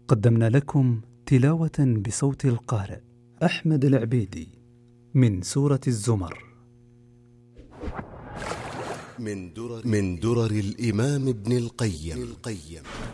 قدمنا لكم تلاوة بصوت القارئ أحمد العبيدي من سورة الزمر من درر الإمام ابن القيم